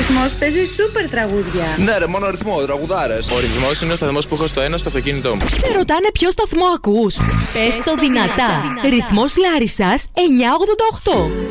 Ρυθμός παίζει σούπερ τραγούδια. Ναι, ρε, μόνο ρυθμό, τραγουδάρες. Ο ρυθμός είναι ο σταθμός που έχω στο ένα στο αυτοκίνητό μου. Σε ρωτάνε ποιο σταθμό ακούς. Πες το δυνατά. Ρυθμός Λάρισσας 988.